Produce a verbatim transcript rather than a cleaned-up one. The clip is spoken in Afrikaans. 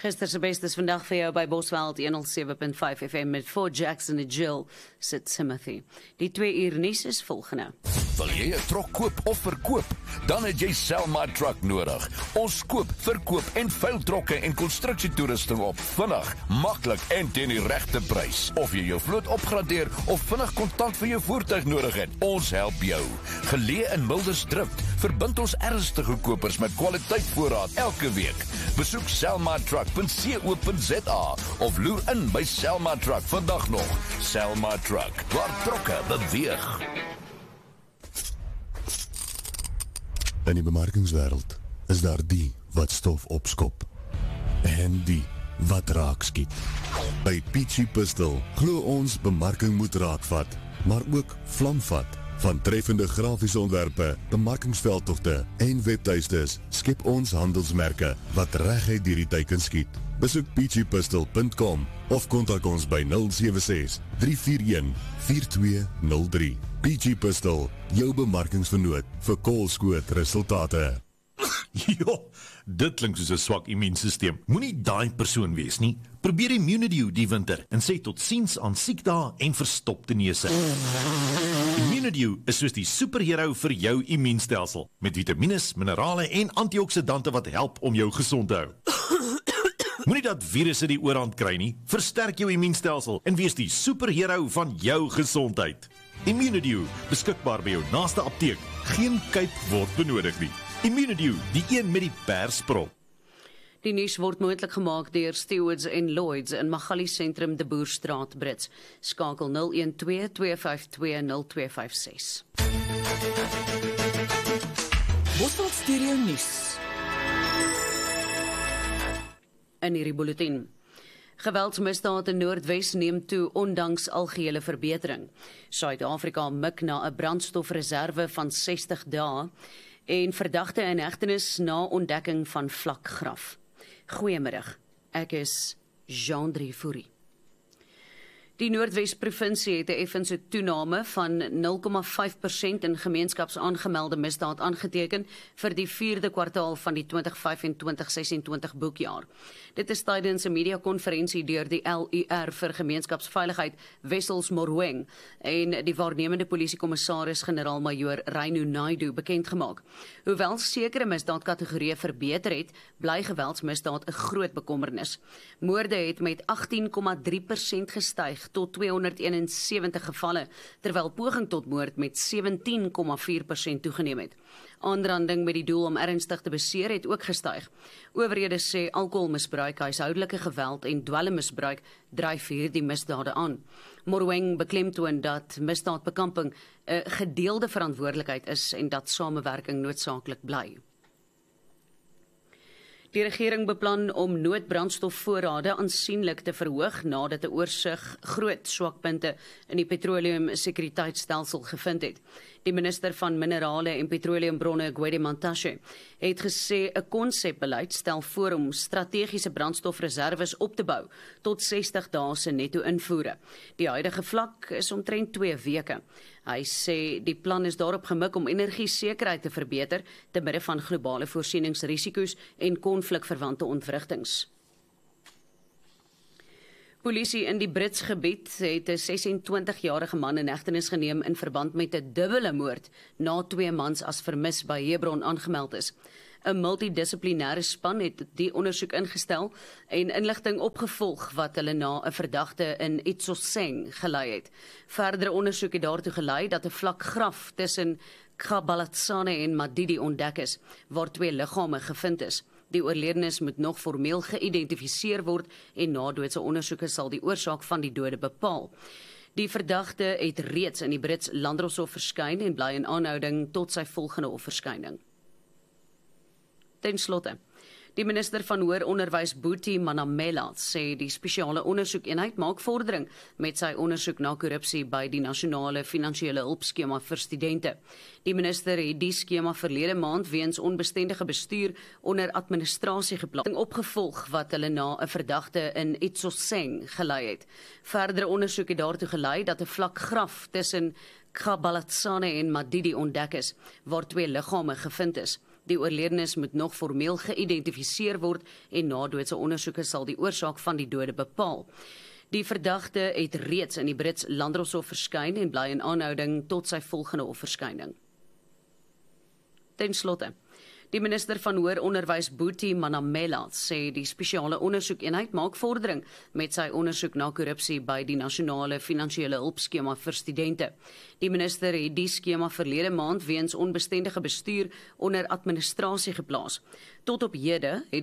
Gister se beste is vandag vir jou by Bosveld honderd sewe punt vyf F M met Fort Jackson en Jill sit Timothy. Die twee uur nuus is volgende. Wil jy 'n trok koop of verkoop? Dan het jy Selma Truck nodig. Ons koop, verkoop en veil trokke en konstruksietoerusting op vinnig, maklik en teen die regte prys. Of jy jou vloot opgradeer of vinnig kontant vir jou voertuig nodig het, ons help jou. Geleë in Mildersdrift, verbind ons ernstige kopers met kwaliteit voorraad elke week. Besoek selma truck punt co punt za of loer in by Selma Truck vandag nog. Selma Truck, waar trokke beweeg. In die bemarkingswêreld is daar die wat stof opskop en die wat raak skiet. By Peachy Pistol glo ons bemarking moet raakvat, maar ook vlamvat. Van treffende grafiese ontwerpe, bemarkingsveldtogte en webtuistes skep ons handelsmerke wat reguit deur die teiken skiet. Besoek peachy pistol punt com of kontak ons by nul sewe ses, drie vier een, vier twee nul drie. Peachy Pistol, jou bemarkingsvernoot vir koolskoot resultate. Jo, dit klink soos 'n swak immuunstelsel. Moenie daai persoon wees nie. Probeer Immunidew die winter en sê tot siens aan siekdae en verstopte neuse. Immunidew is soos die superhero vir jou immuunstelsel, met vitamines, minerale en antioksidante wat help om jou gesond te hou. Moenie dat virusse die oorhand kry nie. Versterk jou immuunstelsel en wees die superhero van jou gesondheid. Immunidew, beskikbaar by jou naaste apteek. Geen kuip word benodig nie. Immunidew, die een met die persprop. Die nuus word moontlik gemaak deur Stewards en Lloyds in Magali Sentrum de Boerstraat, Brits. Skakel nul een twee, twee vyf twee, nul twee vyf ses. Bosveld Stereo Nuus. In hierdie bulletin. Geweldsmisdaad in Noordwes neem toe ondanks algehele verbetering. Suid-Afrika mik na 'n brandstofreserwe van sestig dae en verdagte in hegtenis na ontdekking van vlakgraf. Goeiemiddag, ek is Jean-Drie Fourie. Die Noordwes-provinsie het 'n effense toename van nul komma vyf persent in gemeenskapsaangemelde misdaad aangeteken vir die vierde kwartaal van die twintig vyf en twintig ses en twintig boekjaar. Dit is tydens 'n media-konferensie deur die L U R vir Gemeenskapsveiligheid, Wessels Morweng, en die waarnemende polisiekommissaris-generaal-majoor Reinu Naidu bekendgemaak. Hoewel sekere misdaadkategorieë verbeter het, bly geweldsmisdaad 'n groot bekommernis. Moorde het met agttien komma drie persent gestyg tot tweehonderdeenensewentig gevalle, terwyl poging tot moord met sewentien komma vier persent toegeneem het. Aanranding met die doel om ernstig te beseer het ook gestyg. Owerhede sê alkoholmisbruik, huishoudelike geweld en dwelmmisbruik dryf hierdie misdade aan. Morweng beklemtoon dat misdaadbekamping 'n gedeelde verantwoordelikheid is en dat samewerking noodsaaklik bly. Die regering beplan om noodbrandstofvoorrade aansienlik te verhoog nadat 'n oorsig groot swakpunte in die petroleumsekuriteitstelsel gevind het. Die minister van Minerale en Petroleumbronne, Gwede Mantashe, het gesê 'n konsepbeleid stel voor om strategiese brandstofreserwes op te bou tot sestig dae se netto invoere. Die huidige vlak is omtrent twee weke. Hy sê die plan is daarop gemik om energiesekerheid te verbeter te midde van globale voorsieningsrisiko's en konflikverwante ontwrigtings. Polisie in die Brits gebied het 'n sesentwintigjarige man in hegtenis geneem in verband met 'n dubbele moord na twee mans as vermis by Hebron aangemeld is. 'n Multidissiplinêre span het die ondersoek ingestel en inligting opgevolg wat hulle na 'n verdagte in Itsoseng gelei het. Verdere ondersoek het daartoe gelei dat 'n vlak graf tussen Kgabalatsane en Madidi ontdek is, waar twee liggame gevind is. Die oorledenes moet nog formeel geïdentifiseer word en nadoodse ondersoeke sal die oorsaak van die dode bepaal. Die verdagte het reeds in die Brits Landdroshof verskyn en bly in aanhouding tot sy volgende hofverskyning. Ten slotte, die minister van Hoër Onderwys, Boetie Manamela, sê die spesiale ondersoekeenheid maak vordering met sy ondersoek na korrupsie by die nasionale finansiële hulpskema vir studente. Die minister het die skema verlede maand weens onbestendige bestuur onder administrasie geplaas, opgevolg wat hulle na 'n verdagte in Itsoseng gelei het. Verdere ondersoek het daartoe gelei dat 'n vlak graf tussen Kgabalatsane en Madidi ontdek is, waar twee liggame gevind is. Die oorledenes moet nog formeel geïdentifiseer word en nadoodse ondersoeke sal die oorsaak van die dode bepaal. Die verdagte het reeds in die Brits Landdroshof verskyn en bly in aanhouding tot sy volgende hofverskyning. Ten slotte, die minister van Hoër Onderwys Boetie Manamela sê die spesiale ondersoekeenheid maak vordering met sy ondersoek na korrupsie by die nasionale finansiële hulpskema vir studente. Die minister het die skema verlede maand weens onbestendige bestuur onder administrasie geplaas. Tot op hede het